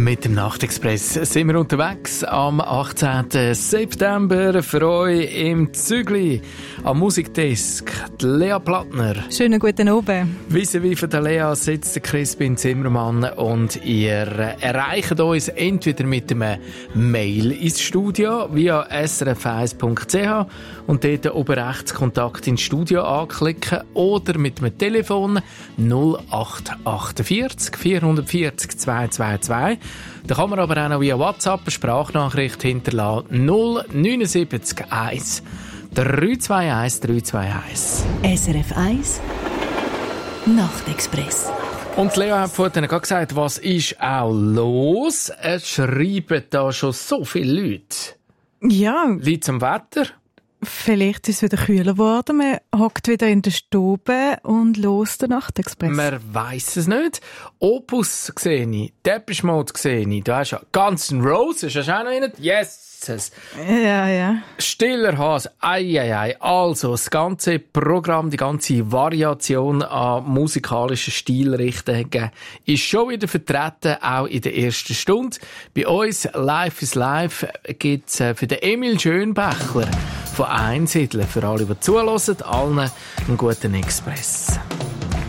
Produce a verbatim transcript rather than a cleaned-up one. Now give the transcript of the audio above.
Mit dem Nachtexpress sind wir unterwegs am achtzehnten September für euch im Zügli am Musikdesk. Die Lea Plattner. Schönen guten Abend. Vis-à-vis von der Lea sitzt der Crispin Zimmermann und ihr erreicht uns entweder mit einem Mail ins Studio via s r f eins punkt c h und dort oben rechts Kontakt ins Studio anklicken oder mit dem Telefon null acht achtundvierzig vierhundertvierzig zweihundertzweiundzwanzig. Da kann man aber auch noch via WhatsApp eine Sprachnachricht hinterlassen. null neunundsiebzig eins drei zwei eins drei zwei eins. S R F eins Nachtexpress. Und Leo hat vorhin gerade gesagt, was ist auch los? Es schreiben da schon so viele Leute. Ja. Liegt am Wetter? Vielleicht ist es wieder kühler geworden. Man hockt wieder in der Stube und los den Nachtexpress. Man weiss es nicht. Opus sehe ich, Depeche Mode sehe ich. Du hast ja Guns N' Roses, hast du auch noch einen? Yes! Ja, ja. Stiller Hase, ei, ei, ei. Also, das ganze Programm, die ganze Variation an musikalischen Stilrichtungen ist schon wieder vertreten, auch in der ersten Stunde. Bei uns, Live is Live, gibt's für den Emil Schönbächler von Einsiedler, für alle, die zuhören, allen einen guten Express.